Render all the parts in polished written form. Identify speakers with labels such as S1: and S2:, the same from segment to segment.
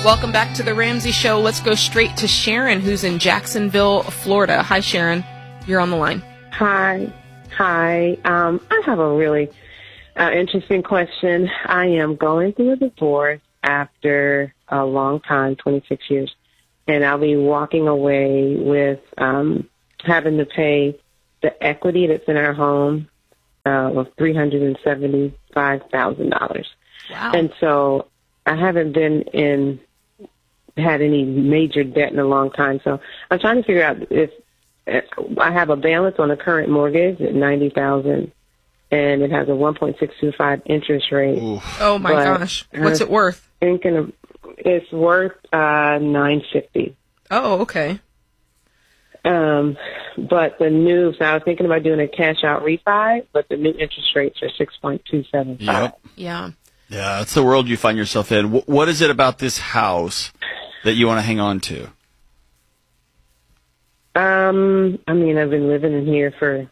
S1: Welcome back to the Ramsey Show. Let's go straight to Sharon, who's in Jacksonville, Florida. Hi, Sharon. You're on the line.
S2: Hi. I have a really interesting question. I am going through a divorce after a long time, 26 years, and I'll be walking away with having to pay the equity that's in our home of $375,000.
S1: Wow.
S2: And so I haven't had any major debt in a long time. So I'm trying to figure out if I have a balance on the current mortgage at $90,000, and it has a 1.625 interest rate.
S1: Oof. Oh my gosh! What's it worth?
S2: It's worth $950.
S1: Oh, okay.
S2: But so I was thinking about doing a cash out refi, but the new interest rates are 6.275.
S3: Yep.
S1: Yeah.
S3: Yeah, that's the world you find yourself in. What is it about this house that you want to hang on to?
S2: I mean, I've been living in here for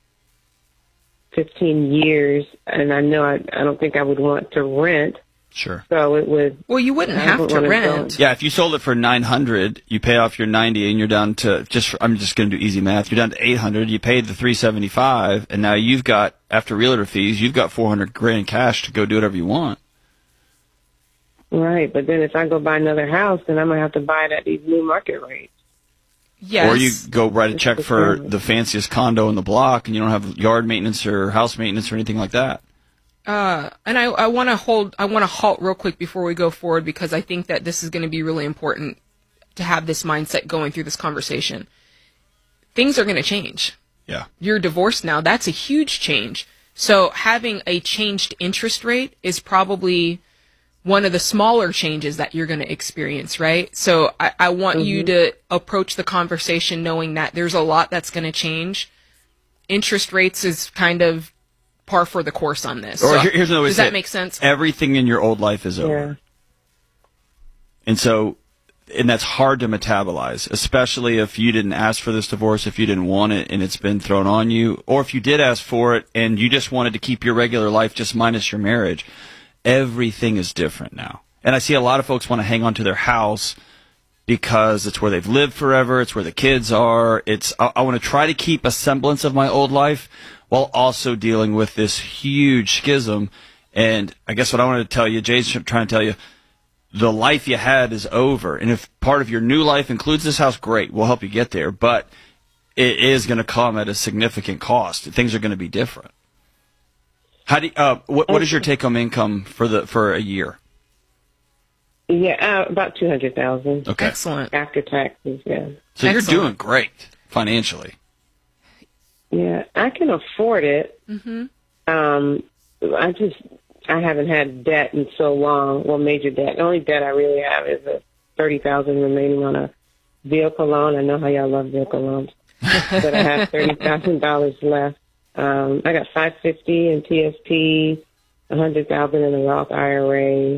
S2: 15 years, and I know I don't think I would want to rent.
S3: Sure.
S2: So it would.
S1: Well, you wouldn't have to rent.
S3: Yeah, if you sold it for $900, you pay off your $90, and you're down to I'm just going to do easy math. You're down to $800. You paid the $375, and now you've got, after realtor fees, you've got $400,000 in cash to go do whatever you want.
S2: Right, but then if I go buy another house, then I'm gonna have to buy it at these new market rates.
S1: Yes.
S3: Or you go write a check for the fanciest condo in the block, and you don't have yard maintenance or house maintenance or anything like that.
S1: And I want to halt real quick before we go forward, because I think that this is going to be really important to have this mindset going through this conversation. Things are going to change.
S3: Yeah.
S1: You're divorced now. That's a huge change. So having a changed interest rate is probably one of the smaller changes that you're going to experience, right? So I want you to approach the conversation knowing that there's a lot that's going to change. Interest rates is kind of par for the course on this.
S3: Or
S1: so
S3: here's another way
S1: does
S3: to say
S1: that
S3: it.
S1: make sense?
S3: Everything in your old life is over. And that's hard to metabolize, especially if you didn't ask for this divorce, if you didn't want it and it's been thrown on you, or if you did ask for it and you just wanted to keep your regular life just minus your marriage. Everything is different now. And I see a lot of folks want to hang on to their house because it's where they've lived forever. It's where the kids are. I want to try to keep a semblance of my old life while also dealing with this huge schism. And I guess what I wanted to tell you, Jay's trying to tell you, the life you had is over. And if part of your new life includes this house, great. We'll help you get there. But it is going to come at a significant cost. Things are going to be different. How do what is your take-home income for a year?
S2: Yeah, about $200,000.
S3: Okay,
S1: excellent.
S2: After taxes, yeah.
S3: So you're doing great financially.
S2: Yeah, I can afford it. I haven't had debt in so long. Well, major debt. The only debt I really have is a $30,000 remaining on a vehicle loan. I know how y'all love vehicle loans, but I have $30,000 left. I got $550 in TSP, $100,000 in a Roth IRA,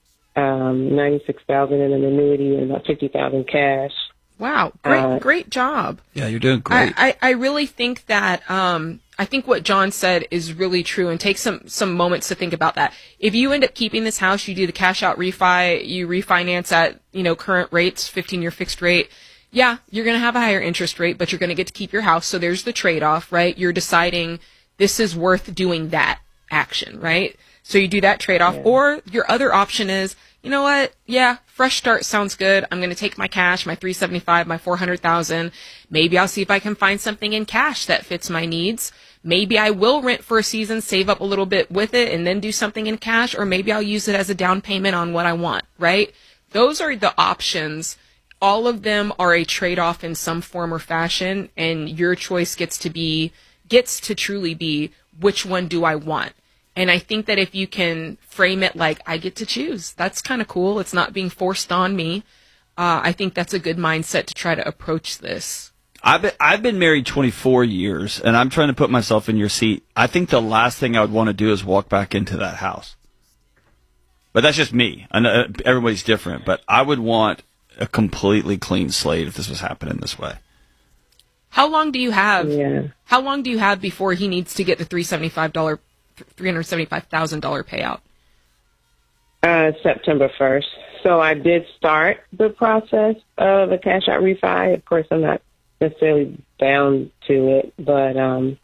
S2: $96,000 in an annuity, and about $50,000 cash.
S1: Wow, great job.
S3: Yeah, you're doing great.
S1: I really think that I think what John said is really true, and take some moments to think about that. If you end up keeping this house, you do the cash out refi, you refinance at current rates, 15-year fixed rate. Yeah, you're going to have a higher interest rate, but you're going to get to keep your house. So there's the trade-off, right? You're deciding this is worth doing that action, right? So you do that trade-off. Yeah. Or your other option is, you know what? Yeah, fresh start sounds good. I'm going to take my cash, my $375,000, my $400,000. Maybe I'll see if I can find something in cash that fits my needs. Maybe I will rent for a season, save up a little bit with it, and then do something in cash. Or maybe I'll use it as a down payment on what I want, right? Those are the options. All of them are a trade-off in some form or fashion, and your choice gets to truly be, which one do I want? And I think that if you can frame it like, I get to choose, that's kind of cool. It's not being forced on me. I think that's a good mindset to try to approach this.
S3: I've been married 24 years, and I'm trying to put myself in your seat. I think the last thing I would want to do is walk back into that house. But that's just me. I know everybody's different, but I would want a completely clean slate if this was happening this way.
S1: How long do you have?
S2: Yeah.
S1: How long do you have before he needs to get the $375,000 payout?
S2: September 1st. So I did start the process of a cash out refi. Of course, I'm not necessarily bound to it, but man,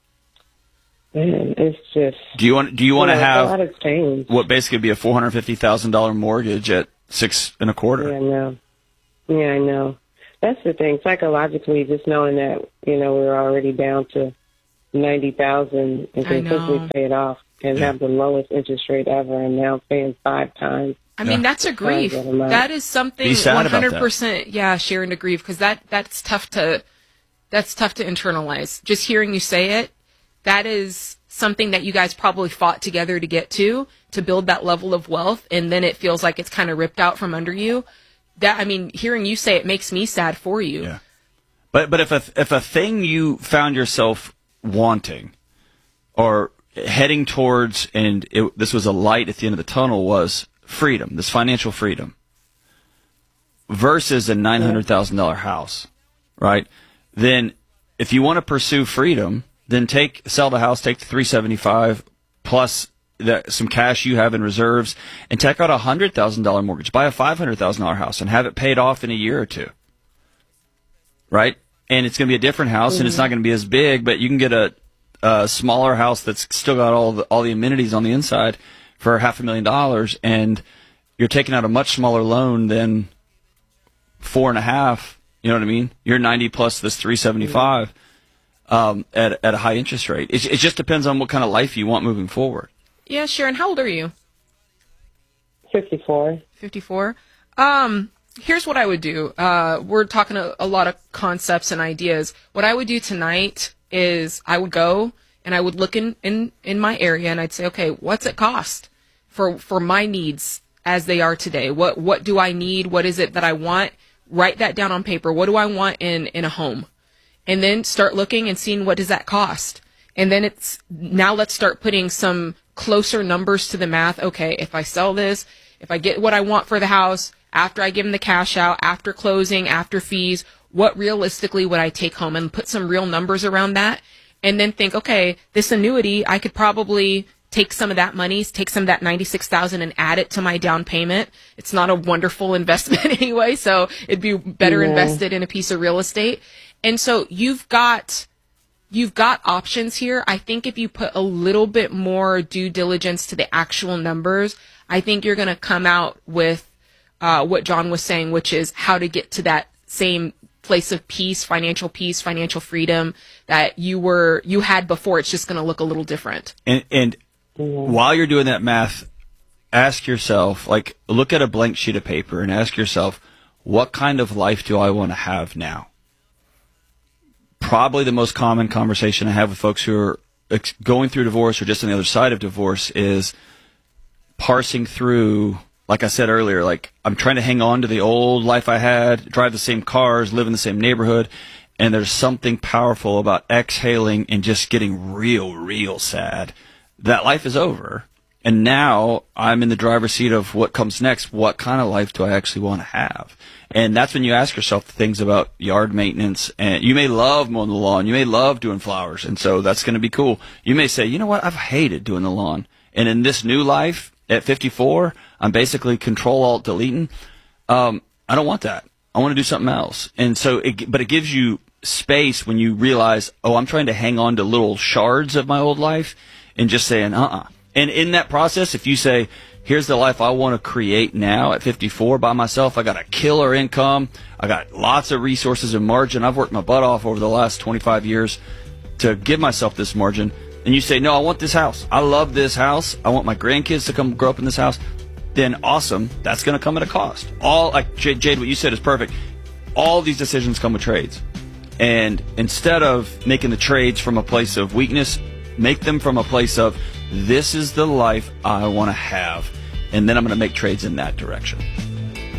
S2: it's just.
S3: Do you want to have
S2: a lot has changed.
S3: What basically be a $450,000 mortgage at 6.25%?
S2: Yeah, I know. That's the thing. Psychologically, just knowing that we're already down to 90,000 and can simply pay it off and have the lowest interest rate ever, and now paying 5 times.
S1: I mean, that's a grief. That is something 100%. Yeah, sharing to grieve, because that's tough to internalize. Just hearing you say it, that is something that you guys probably fought together to get to build that level of wealth, and then it feels like it's kind of ripped out from under you. That, I mean, hearing you say it makes me sad for you.
S3: Yeah. But if a thing you found yourself wanting or heading towards, and this was a light at the end of the tunnel, was freedom, this financial freedom, versus a $900,000 house, right? Then if you want to pursue freedom, then sell the house, take the $375 plus some cash you have in reserves, and take out a $100,000 mortgage, buy a $500,000 house, and have it paid off in a year or two, right? And it's going to be a different house, and it's not going to be as big, but you can get a smaller house that's still got all the amenities on the inside for $500,000, and you're taking out a much smaller loan than 4.5. You know what I mean? You're 90 plus this 375 at a high interest rate. It just depends on what kind of life you want moving forward.
S1: Yeah, Sharon, how old are you?
S2: 54.
S1: 54. Here's what I would do. We're talking a lot of concepts and ideas. What I would do tonight is I would go and I would look in my area, and I'd say, okay, what's it cost for my needs as they are today? What do I need? What is it that I want? Write that down on paper. What do I want in a home? And then start looking and seeing what does that cost. And then now let's start putting some closer numbers to the math. Okay, if I sell this, if I get what I want for the house, after I give them the cash out, after closing, after fees, what realistically would I take home, and put some real numbers around that. And then think, okay, this annuity, I could probably take some of that money, take some of that $96,000 and add it to my down payment. It's not a wonderful investment anyway, so it'd be better invested in a piece of real estate. And so you've got options here. I think if you put a little bit more due diligence to the actual numbers, I think you're going to come out with what John was saying, which is how to get to that same place of peace, financial freedom that you had before. It's just going to look a little different.
S3: And while you're doing that math, ask yourself, look at a blank sheet of paper and ask yourself, what kind of life do I want to have now? Probably the most common conversation I have with folks who are going through divorce or just on the other side of divorce is parsing through, like I said earlier, I'm trying to hang on to the old life I had, drive the same cars, live in the same neighborhood, and there's something powerful about exhaling and just getting real sad. That life is over, and now I'm in the driver's seat of what comes next. What kind of life do I actually want to have? And that's when you ask yourself the things about yard maintenance. And you may love mowing the lawn. You may love doing flowers, and so that's going to be cool. You may say, you know what, I've hated doing the lawn. And in this new life, at 54, I'm basically Control-Alt-Deleting. I don't want that. I want to do something else. And so, but it gives you space when you realize, I'm trying to hang on to little shards of my old life, and just saying, And in that process, if you say, here's the life I want to create now at 54 by myself, I got a killer income, I got lots of resources and margin, I've worked my butt off over the last 25 years to give myself this margin, and you say, no, I want this house, I love this house, I want my grandkids to come grow up in this house, then awesome, that's going to come at a cost. Jade, what you said is perfect. All these decisions come with trades. And instead of making the trades from a place of weakness, make them from a place of, this is the life I want to have, and then I'm going to make trades in that direction.